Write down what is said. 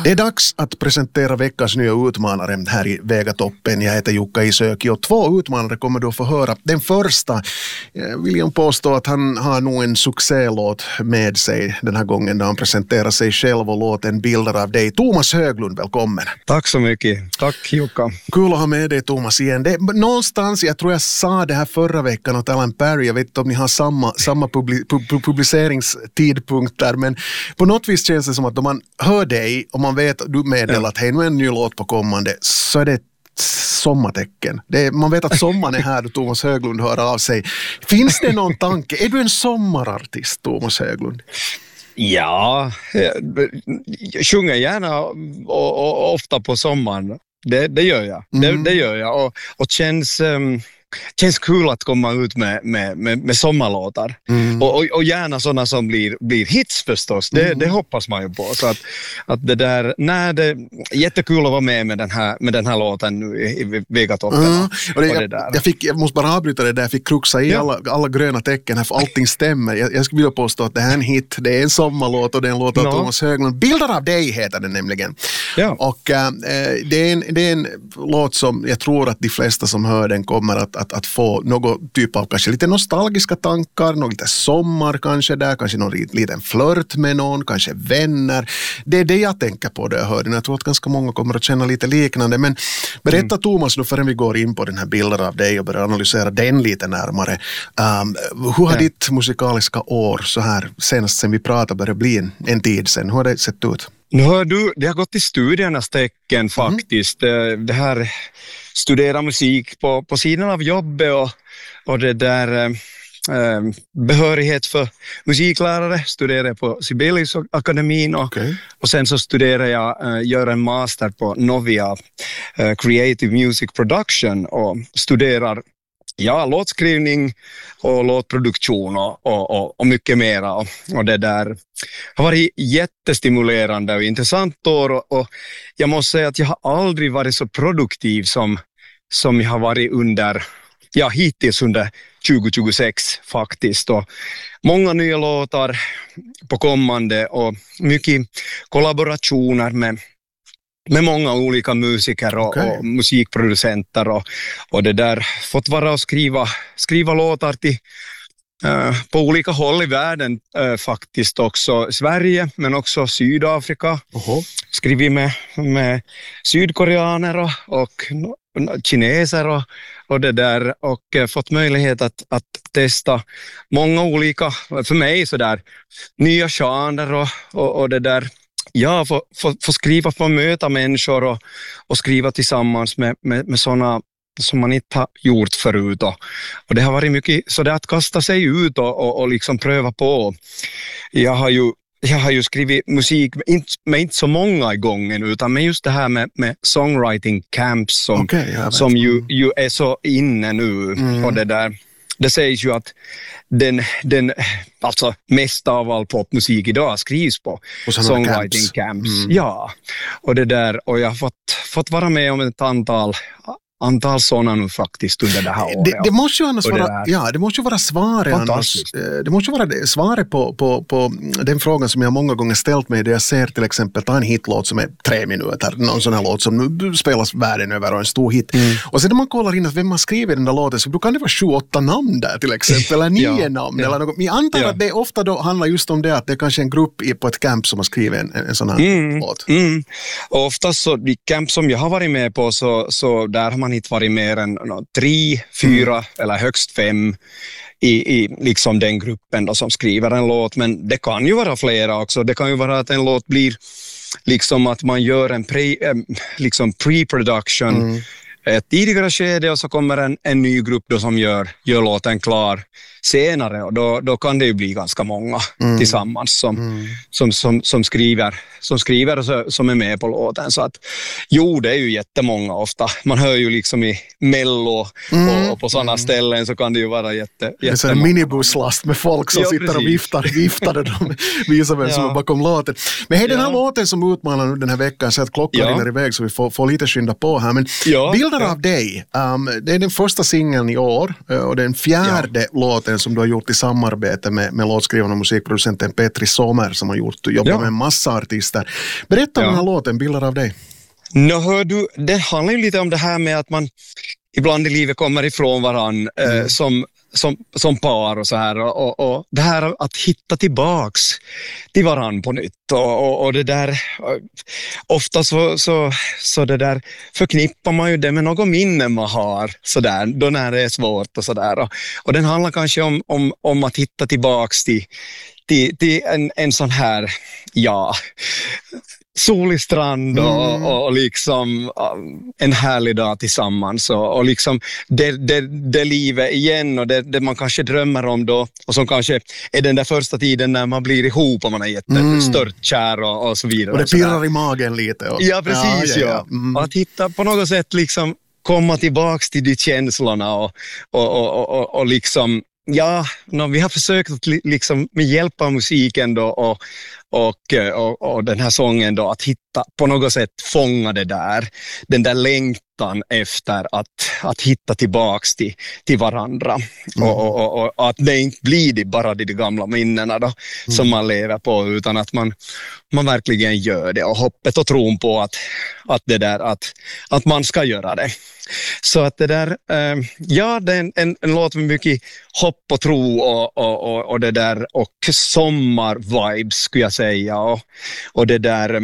Det är dags att presentera veckans nya utmanare här i Vegatoppen. Jag heter Jukka Isöki och 2 utmanare kommer då få höra. Den första vill jag påstå att han har nog en succélåt med sig den här gången då han presenterar sig själv och låten Bilder av dig. Thomas Höglund, välkommen. Tack så mycket. Tack Jukka. Kul att ha med dig Thomas igen. Någonstans, jag tror jag sa det här förra veckan åt Alan Perry, jag vet inte om ni har samma publiceringstidpunkter, men på något vis känns det som att om man hör dig och man vet att du meddelar att hej, nu är en ny låt på kommande, så är det ett sommartecken. Man vet att sommaren är här då Thomas Höglund hör av sig. Finns det någon tanke? Är du en sommarartist, Thomas Höglund? Ja, jag sjunger gärna och ofta på sommaren. Det gör jag. Det gör jag. Och känns kul att komma ut med sommarlåtar. Och gärna sådana som blir hits förstås. Det hoppas man ju på. Så att det där, det är jättekul att vara med den här låten nu i Vegatoppen. Jag måste bara avbryta det där. Jag fick kruxa i alla gröna tecken här, för allting stämmer. Jag skulle vilja påstå att det här är en hit. Det är en sommarlåt och det är en låt av Thomas Höglund. Bilder av dig heter den nämligen. Ja. Och det är en låt som jag tror att de flesta som hör den kommer att få någon typ av kanske lite nostalgiska tankar, någon lite sommar kanske där, kanske någon liten flört med någon, kanske vänner. Det är det jag tänker på det jag hör den. Jag tror att ganska många kommer att känna lite liknande, men berätta Thomas nu förrän vi går in på den här bilden av dig och börjar analysera den lite närmare. Hur har ditt musikaliska år så här senast sen vi pratade började bli en tid sen? Hur har det sett ut? Nu hör du, det har gått i studiernas tecken faktiskt. Det här studera musik på sidan av jobbet och det där behörighet för musiklärare studerar jag på Sibeliusakademin och sen så studerar jag, gör en master på Novia Creative Music Production och studerar låtskrivning och låtproduktion och mycket mera. Och det där har varit jättestimulerande och intressant år och jag måste säga att jag har aldrig varit så produktiv som jag har varit hittills under 2026 faktiskt. Och många nya låtar på kommande och mycket kollaborationer med många olika musiker och musikproducenter och det där fått vara och skriva låtar till på olika håll i världen faktiskt, också Sverige men också Sydafrika. Skrivit med sydkoreaner och kineser och det där och fått möjlighet att testa många olika, för mig sådär, nya genrer och det där. Ja, få skriva, få möta människor och skriva tillsammans med sådana som man inte har gjort förut. Och det har varit mycket så det att kasta sig ut och liksom pröva på. Jag har ju skrivit musik med inte så många i gången utan med just det här med songwriting camps som ju är så inne nu. Och det där. Det sägs ju att den alltså mest av all popmusik idag skrivs på songwriting camps. Ja, och det där, och jag har fått vara med om ett antal sådana nu faktiskt under det här året. Det måste ju annars vara, det måste ju vara svaret annars. Det måste ju vara svaret på den frågan som jag många gånger ställt mig, där jag ser till exempel ta en hitlåt som är 3 minuter, någon sån här låt som nu spelas världen över och en stor hit. Och sen när man kollar in att vem man skriver den där låten, så då kan det vara 7-8 namn där till exempel, eller 9 namn eller något. Men jag antar att det ofta då handlar just om det, att det är kanske en grupp på ett camp som har skrivit en sån här låt. Och oftast så, de camp som jag har varit med på, så där har man inte varit mer än 3, 4 eller högst 5 i liksom den gruppen då som skriver en låt, men det kan ju vara flera också. Det kan ju vara att en låt blir liksom att man gör en pre-production ett tidigare skede och så kommer en ny grupp då som gör låten klar senare, och då kan det ju bli ganska många tillsammans som skriver och som är med på låten. Så att det är ju jättemånga ofta. Man hör ju liksom i Mello och på sådana ställen så kan det ju vara jättemånga. En minibusslast med folk som sitter och viftar och de visar vem som är bakom låten. Men den här låten som utmanar den här veckan, så att klockan rinner iväg så vi får lite skynda på här. Men bilder Bilder av dig, det är den första singeln i år och den fjärde låten som du har gjort i samarbete med låtskrivaren och musikproducenten Petri Sommer som har jobbat med en massa artister. Berätta om den här låten, Bilder av dig. Hör du, det handlar ju lite om det här med att man ibland i livet kommer ifrån varann som par och så här och det här att hitta tillbaks till varann på nytt och det där ofta så det där förknippar man ju det med något minne man har så där då när det är svårt och så där och den handlar kanske om att hitta tillbaks till en sån här solig strand och liksom en härlig dag tillsammans och liksom det livet igen och det man kanske drömmer om då och som kanske är den där första tiden när man blir ihop och man är jättestört kär och så vidare. Och det pirrar i magen lite. Ja, precis. Ja. Att hitta på något sätt liksom komma tillbaks till de känslorna och liksom vi har försökt att liksom med hjälp av musiken då och den här sången då att hitta på något sätt fånga den där längtan efter att hitta tillbaks till varandra och att det inte blir bara de gamla minnena då som man lever på utan att man verkligen gör det och hoppet och tron på att man ska göra det. Så att det där, det är en låt med mycket hopp och tro och det där och sommarvibes skulle jag säga och det där